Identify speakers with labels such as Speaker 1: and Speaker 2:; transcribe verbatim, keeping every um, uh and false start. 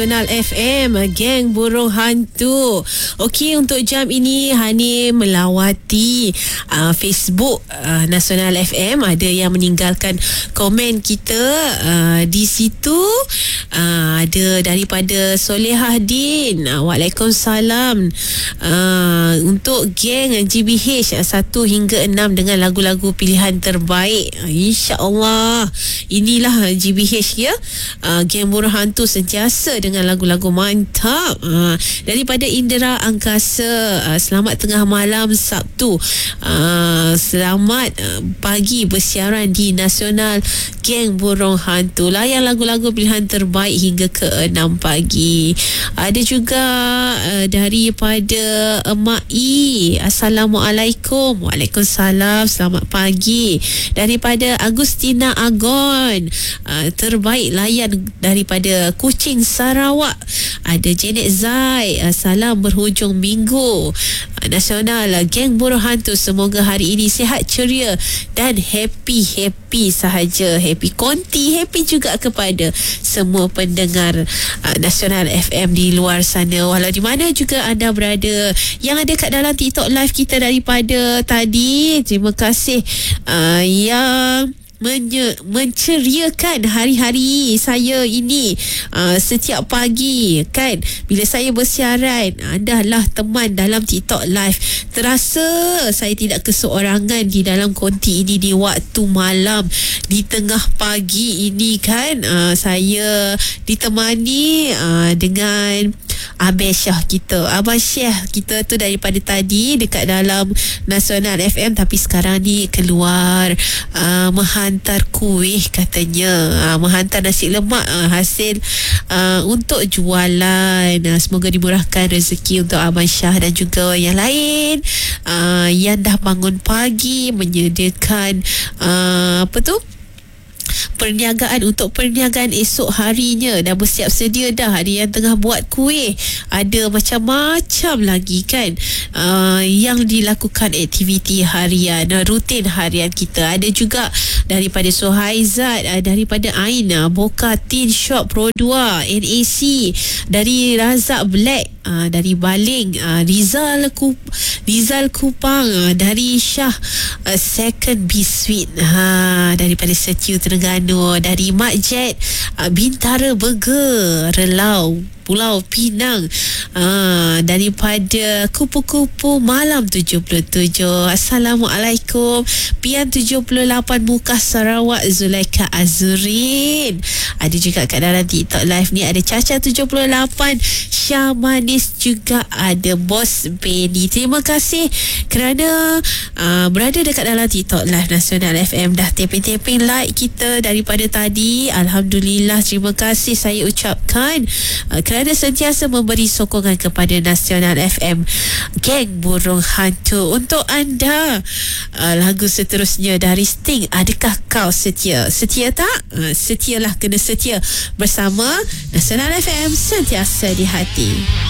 Speaker 1: Nasional F M, geng burung hantu. Okey, untuk jam ini Hani melawati uh, Facebook uh, Nasional F M. Ada yang meninggalkan komen kita uh, di situ. Uh, ada daripada Solehah Din. Uh, Waalaikumsalam. Uh, untuk geng G B H uh, satu hingga enam dengan lagu-lagu pilihan terbaik. Uh, InsyaAllah inilah G B H ya. Uh, geng burung hantu sentiasa dengan dengan lagu-lagu mantap uh, daripada Indra Angkasa. Uh, selamat tengah malam Sabtu, uh, selamat uh, pagi bersiaran di Nasional Geng Burung Hantu. Layan lagu-lagu pilihan terbaik hingga ke enam pagi. Ada juga uh, daripada Emak I. Assalamualaikum. Waalaikumsalam, selamat pagi. Daripada Agustina Agon, uh, terbaik layan daripada Kuching Sarawak. Ada Janet Zai. Salam berhujung minggu. Nasional Geng Burung Hantu, semoga hari ini sihat ceria dan happy-happy sahaja. Happy konti, happy juga kepada semua pendengar uh, Nasional F M di luar sana, walau di mana juga anda berada. Yang ada kat dalam TikTok live kita daripada tadi, terima kasih uh, yang Menye, menceriakan hari-hari saya ini uh, setiap pagi kan, bila saya bersiaran anda lah teman dalam TikTok live. Terasa saya tidak keseorangan di dalam konti ini di waktu malam, di tengah pagi ini kan. uh, saya ditemani uh, dengan Abang Syah kita. Abang Syah kita tu daripada tadi dekat dalam Nasional F M, tapi sekarang ni keluar uh, menghantar kuih katanya, uh, menghantar nasi lemak uh, hasil uh, untuk jualan. uh, Semoga dimurahkan rezeki untuk Abang Syah dan juga yang lain uh, yang dah bangun pagi menyediakan uh, apa tu perniagaan untuk perniagaan esok harinya. Dah bersiap sedia dah. Ada yang tengah buat kuih, ada macam-macam lagi kan uh, yang dilakukan aktiviti harian, rutin harian kita. Ada juga daripada Suhaizat, uh, daripada Aina Boka Tin Shop Pro dua N A C, dari Razak Black, uh, dari Baling, uh, Rizal Kup, Rizal Kupang, uh, dari Syah uh, Second B Sweet, ha, daripada Setiu Terengganu, dari Mak Jet, uh, Bintara Burger Relau Pulau Pinang, uh, daripada Kupu-Kupu Malam tujuh puluh tujuh. Assalamualaikum. Pian tujuh puluh lapan Muka Sarawak, Zulaika Azurin. Ada juga kat dalam TikTok live ni ada Caca tujuh puluh lapan, Syah Manis, juga ada Bos Benny. Terima kasih kerana uh, berada dekat dalam TikTok live Nasional F M. Dah taping-taping like kita daripada tadi. Alhamdulillah, terima kasih saya ucapkan uh, kerana sentiasa memberi sokongan kepada Nasional F M Geng Burung Hantu. Untuk anda, uh, lagu seterusnya dari Sting, Adakah Kau Setia? Setia tak? Uh, setialah, kena setia bersama Nasional F M, sentiasa di hati.